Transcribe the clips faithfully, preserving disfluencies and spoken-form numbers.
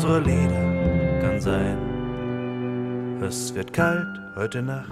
unserer Lieder kann sein, es wird kalt heute Nacht.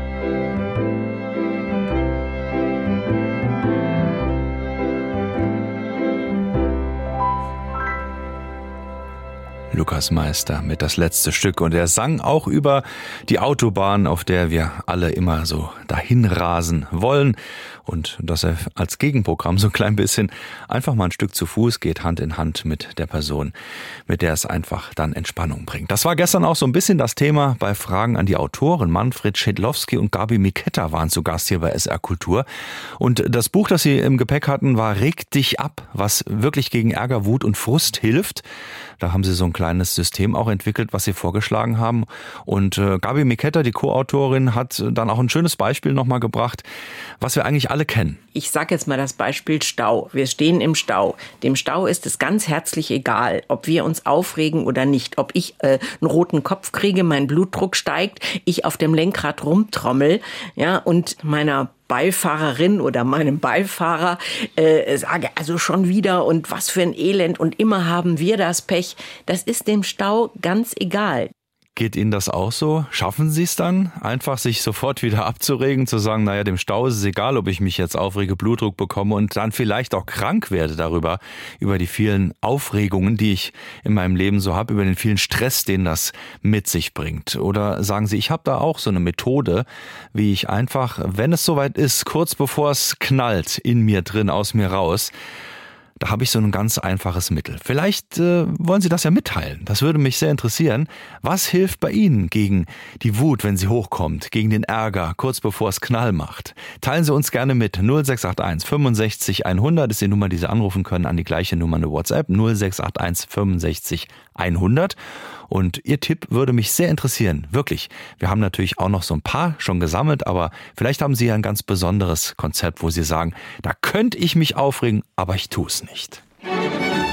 Lukas Meister mit das letzte Stück, und er sang auch über die Autobahn, auf der wir alle immer so dahin rasen wollen, und dass er als Gegenprogramm so ein klein bisschen einfach mal ein Stück zu Fuß geht, Hand in Hand mit der Person, mit der es einfach dann Entspannung bringt. Das war gestern auch so ein bisschen das Thema bei Fragen an die Autoren. Manfred Schädlowski und Gabi Miketta waren zu Gast hier bei S R Kultur, und das Buch, das sie im Gepäck hatten, war Reg dich ab, was wirklich gegen Ärger, Wut und Frust hilft. Da haben sie so ein kleines System auch entwickelt, was sie vorgeschlagen haben. Und äh, Gabi Miketta, die Co-Autorin, hat dann auch ein schönes Beispiel nochmal gebracht, was wir eigentlich alle kennen. Ich sage jetzt mal das Beispiel Stau. Wir stehen im Stau. Dem Stau ist es ganz herzlich egal, ob wir uns aufregen oder nicht. Ob ich äh, einen roten Kopf kriege, mein Blutdruck steigt, ich auf dem Lenkrad rumtrommel, ja, und meiner Beifahrerin oder meinem Beifahrer äh, sage, also schon wieder und was für ein Elend und immer haben wir das Pech. Das ist dem Stau ganz egal. Geht Ihnen das auch so? Schaffen Sie es dann, einfach sich sofort wieder abzuregen, zu sagen, naja, dem Stau ist es egal, ob ich mich jetzt aufrege, Blutdruck bekomme und dann vielleicht auch krank werde darüber, über die vielen Aufregungen, die ich in meinem Leben so habe, über den vielen Stress, den das mit sich bringt? Oder sagen Sie, ich habe da auch so eine Methode, wie ich einfach, wenn es soweit ist, kurz bevor es knallt, in mir drin, aus mir raus, da habe ich so ein ganz einfaches Mittel. Vielleicht äh, wollen Sie das ja mitteilen. Das würde mich sehr interessieren. Was hilft bei Ihnen gegen die Wut, wenn sie hochkommt, gegen den Ärger, kurz bevor es Knall macht? Teilen Sie uns gerne mit. null sechs acht eins fünfundsechzig hundert ist die Nummer, die Sie anrufen können, an die gleiche Nummer eine WhatsApp. null sechs acht eins fünfundsechzig hundert. Und Ihr Tipp würde mich sehr interessieren. Wirklich. Wir haben natürlich auch noch so ein paar schon gesammelt, aber vielleicht haben Sie ja ein ganz besonderes Konzept, wo Sie sagen, da könnte ich mich aufregen, aber ich tue es nicht.